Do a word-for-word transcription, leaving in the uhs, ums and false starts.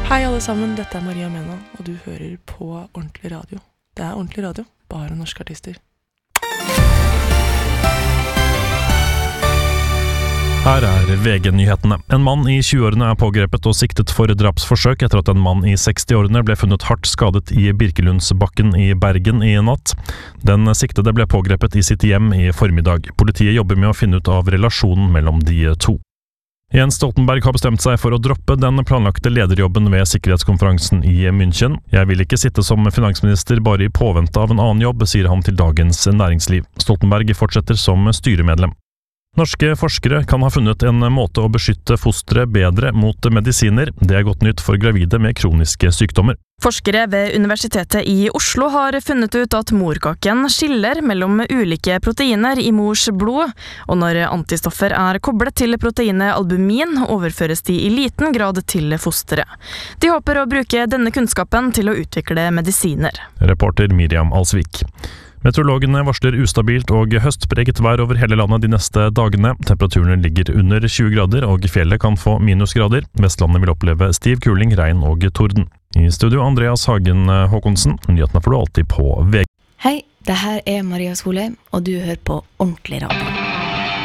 Hei alle sammen, dette er Maria Mena, og du hører på Ordentlig Radio. Det er Ordentlig Radio, bare norske artister. Her er V G-nyhetene. En mann i tjueårene er pågrepet og siktet for drapsforsøk etter at en mann i sekstiårene ble funnet hardt skadet i Birkelundsbakken i Bergen i natt. Den siktede ble pågrepet i sitt hjem i formiddag. Politiet jobber med å finne ut av relasjonen mellom de to. Jens Stoltenberg har bestemt seg for å droppe den planlagte lederjobben ved sikkerhetskonferansen i München. Jeg vil ikke sitte som finansminister bare i påvente av en annen jobb, sier han til Dagens Næringsliv. Stoltenberg fortsetter som styremedlem. Norske forskere kan ha funnet en måte å beskytte fostre bedre mot medisiner. Det er godt nytt for gravide med kroniske sykdommer. Forskere ved Universitetet i Oslo har funnet ut at morkaken skiller mellom ulike proteiner i mors blod, og når antistoffer er koblet til proteinet albumin, overføres de i liten grad til fosteret. De håper å bruke denne kunnskapen til å utvikle medisiner. Reporter Miriam Alsvik. Meteorologene varsler ustabilt og høstpreget vær over hele landet de neste dagene. Temperaturene ligger under tjue grader, og fjellet kan få minusgrader. Vestlandet vil oppleve stiv kuling, regn og torden. I studio Andreas Hagen Håkonsen. Nyhetene får du alltid på V G. Hei, det her er Maria Solheim, og du hører på Ordentlig Radio.